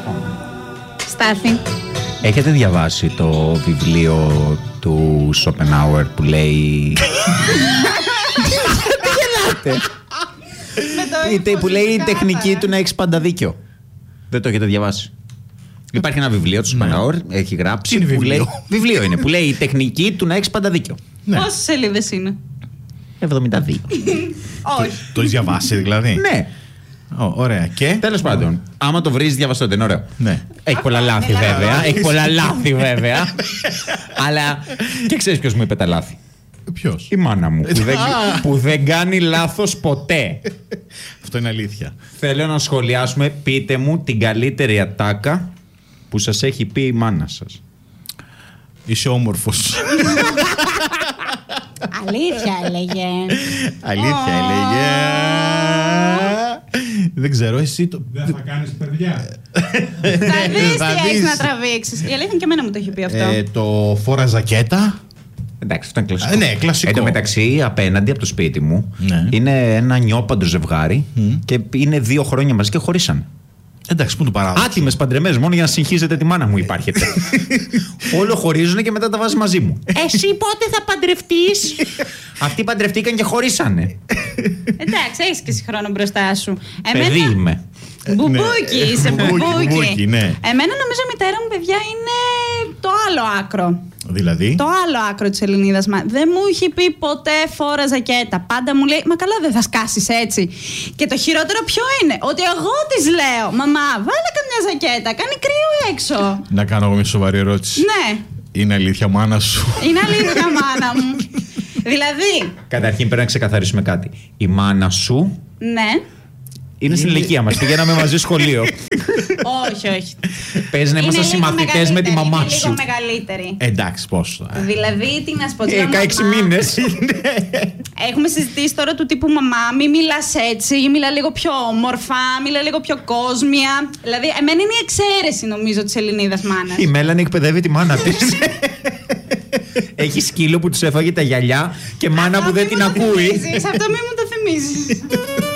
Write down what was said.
Στάθη. Έχετε διαβάσει το βιβλίο του Σοπενάουερ που λέει... Τι γελάτε? Που λέει η τεχνική του να έχεις πάντα δίκιο. Δεν το έχετε διαβάσει? Υπάρχει ένα βιβλίο του Σοπενάουερ, έχει γράψει. Είναι βιβλίο. Βιβλίο είναι, που λέει η τεχνική του να έχεις πάντα δίκιο. Πόσες σελίδες είναι? 72. Όχι. Το έχεις διαβάσει δηλαδή? Ναι. Ωραία. Και. Τέλος πάντων, άμα το βρεις, διαβαστό, είναι ωραίο. Ναι. Έχει πολλά λάθη βέβαια. Έχει πολλά λάθη βέβαια. Αλλά και ξέρεις ποιος μου είπε τα λάθη? Ποιος? Η μάνα μου. Που δεν κάνει λάθος ποτέ. Αυτό είναι αλήθεια. Θέλω να σχολιάσουμε. Πείτε μου την καλύτερη ατάκα που σας έχει πει η μάνα σας. Είσαι όμορφος. Αλήθεια έλεγε. Αλήθεια έλεγε. Δεν ξέρω, εσύ το. Δεν θα κάνεις παιδιά. Θα δεις τι έχεις να τραβήξεις. Η αλήθεια είναι και εμένα μου το έχει πει αυτό. Το φόρα ζακέτα. Εντάξει, αυτό είναι κλασικό. Ναι, κλασικό. Εν τω μεταξύ, απέναντι από το σπίτι μου, Ναι. είναι ένα νιόπαντρο ζευγάρι και είναι 2 χρόνια μαζί και χωρίσαν. Εντάξει, πού το παράδοξο. Άτιμες παντρεμένες, μόνο για να συγχύζετε τη μάνα μου υπάρχετε. Όλο χωρίζουν και μετά τα βάζει μαζί μου. Εσύ πότε θα παντρευτείς? Αυτοί παντρευτήκαν και χωρίσανε. Εντάξει, έχεις και εσύ χρόνο μπροστά σου. Παιδί είμαι. Μπουμπούκι, είσαι μπουμπούκι. Μπουμπούκι, ναι. Εμένα νομίζω η μητέρα μου, παιδιά, είναι το άλλο άκρο. Δηλαδή. Το άλλο άκρο της Ελληνίδας. Δεν μου έχει πει ποτέ φόρα ζακέτα. Πάντα μου λέει, μα καλά, δεν θα σκάσεις έτσι. Και το χειρότερο ποιο είναι? Ότι εγώ της λέω, μαμά, βάλε καμιά ζακέτα, κάνει κρύο έξω. Να κάνω εγώ μια σοβαρή ερώτηση. Ναι. Είναι αλήθεια, μάνα σου? Είναι αλήθεια, μάνα μου. Δηλαδή. Καταρχήν πρέπει να ξεκαθαρίσουμε κάτι. Η μάνα σου Ναι. είναι στην ηλικία μας. Πηγαίναμε μαζί σχολείο. Όχι, όχι. Παίζει να είμαστε συμμαθητές με τη μαμά είναι σου. λίγο μεγαλύτερη. Εντάξει, πόσο. Δηλαδή, τι να σου πω. 16 μήνες. Έχουμε συζητήσει τώρα του τύπου μαμά, μη μιλάς έτσι, ή μιλά λίγο πιο όμορφα, μιλά λίγο πιο κόσμια. Δηλαδή, εμένα είναι η εξαίρεση, νομίζω, της Ελληνίδας μάνας. Η Μέλανη εκπαιδεύει τη μάνα της. Έχει σκύλο που τους έφαγε τα γυαλιά και μάνα που δεν την ακούει. Αυτό μην μου το θυμίζεις.